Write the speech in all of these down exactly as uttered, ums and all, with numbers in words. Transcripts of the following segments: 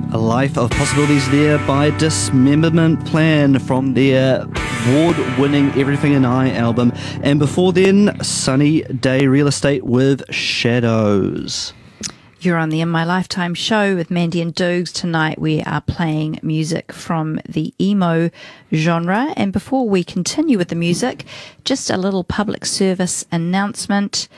A Life of Possibilities there by Dismemberment Plan from their award-winning Everything and I album. And before then, Sunny Day Real Estate with Shadows. You're on the In My Lifetime show with Mandy and Doogs. Tonight we are playing music from the emo genre. And before we continue with the music, just a little public service announcement.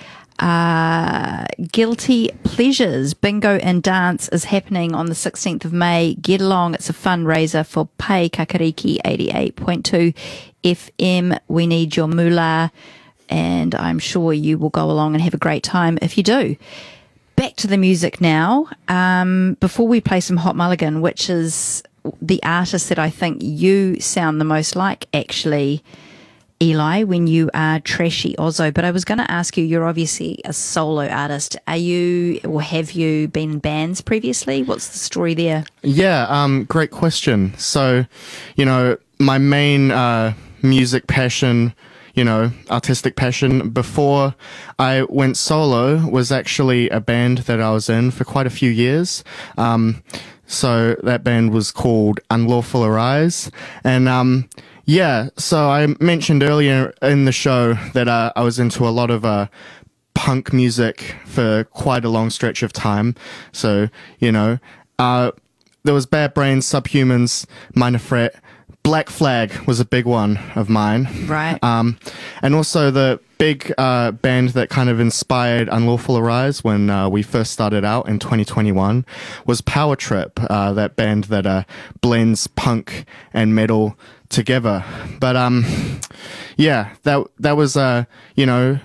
Uh, Guilty Pleasures Bingo and Dance is happening on the sixteenth of May. Get along. It's a fundraiser for Pai Kakariki eighty-eight point two F M. We need your moolah, and I'm sure you will go along and have a great time if you do. Back to the music now. Um, before we play some Hot Mulligan, which is the artist that I think you sound the most like, actually, Eli, when you are Trashy Ozzo. But I was going to ask you, you're obviously a solo artist. Are you, or have you been in bands previously? What's the story there? Yeah, um, great question. So, you know, my main uh, music passion, you know, artistic passion before I went solo was actually a band that I was in for quite a few years. Um, so that band was called Unlawful Arise. And, um, yeah, so I mentioned earlier in the show that uh, I was into a lot of uh, punk music for quite a long stretch of time. So, you know, uh, there was Bad Brains, Subhumans, Minor Threat. Black Flag was a big one of mine. Right. Um, and also the big uh, band that kind of inspired Unlawful Arise when uh, we first started out in twenty twenty-one was Power Trip, uh, that band that uh, blends punk and metal together. But um, yeah, that that was uh, you know,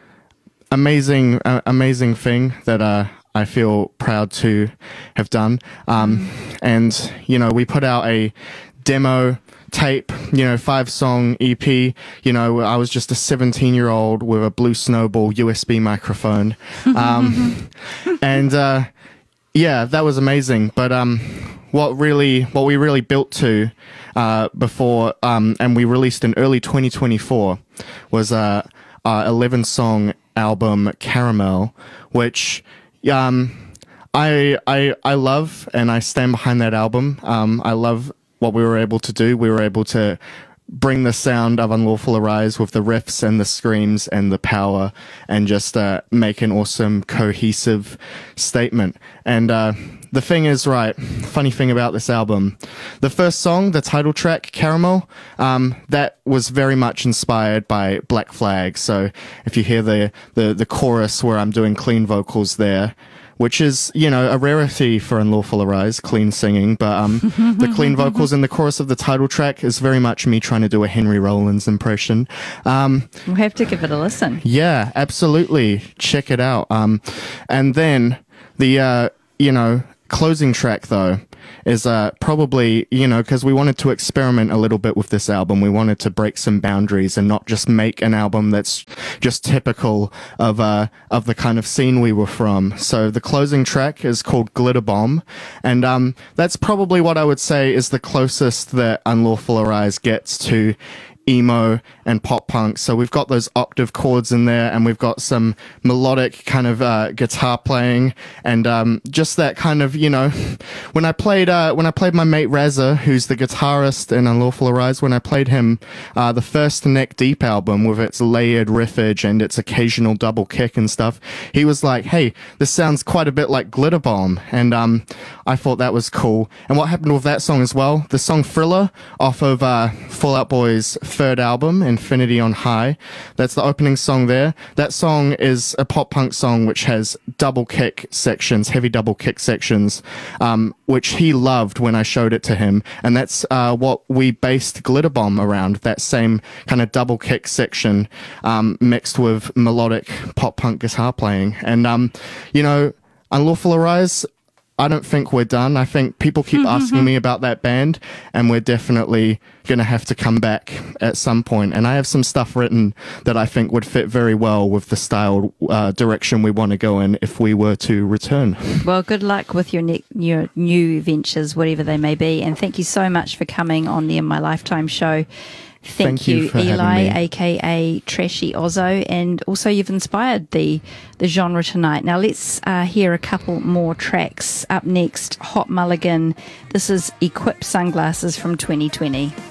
amazing, uh, amazing thing that uh, I feel proud to have done. Um, and you know, we put out a demo tape, you know, five song E P. You know, I was just a seventeen year old with a Blue Snowball U S B microphone. Um, and, uh, yeah, that was amazing. But, um, what really, what we really built to, uh, before, um, and we released in early twenty twenty-four was, uh, our eleven song album Caramel, which, um, I, I, I love, and I stand behind that album. Um, I love what we were able to do. We were able to bring the sound of Unlawful Arise with the riffs and the screams and the power and just uh, make an awesome cohesive statement. And uh, the thing is, right, funny thing about this album, the first song, the title track, Caramel, um, that was very much inspired by Black Flag. So if you hear the, the, the chorus where I'm doing clean vocals there, which is, you know, a rarity for Unlawful Arise, clean singing, but um, the clean vocals in the chorus of the title track is very much me trying to do a Henry Rollins impression. Um, We'll have to give it a listen. yeah, absolutely. Check it out. Um, and then the, uh, you know, closing track, though, is uh, probably, you know, because we wanted to experiment a little bit with this album. We wanted to break some boundaries and not just make an album that's just typical of uh, of the kind of scene we were from. So the closing track is called Glitter Bomb, and um, that's probably what I would say is the closest that Unlawful Arise gets to emo and pop punk. So we've got those octave chords in there, and we've got some melodic kind of uh, guitar playing, and um, just that kind of, you know, when I played uh, when I played my mate Razza, who's the guitarist in Unlawful Arise, when I played him uh, the first Neck Deep album with its layered riffage and its occasional double kick and stuff, he was like, "Hey, this sounds quite a bit like Glitter Bomb," and um, I thought that was cool. And what happened with that song as well? The song Thriller off of uh, Fall Out Boy's third album, Infinity on High. That's the opening song there. That song is a pop punk song which has double kick sections, heavy double kick sections, um, which he loved when I showed it to him. And that's uh, what we based Glitter Bomb around, that same kind of double kick section um, mixed with melodic pop punk guitar playing. And, um, you know, Unlawful Arise, I don't think we're done. I think people keep asking me about that band, and we're definitely going to have to come back at some point. And I have some stuff written that I think would fit very well with the style uh, direction we want to go in if we were to return. Well, good luck with your, ne- your new ventures, whatever they may be. And thank you so much for coming on the In My Lifetime show. Thank, Thank you you, for having Eli, me. aka Trashy Ozzo, and also you've inspired the the genre tonight. Now let's uh, hear a couple more tracks. Up next, Hot Mulligan. This is Equip Sunglasses from twenty twenty.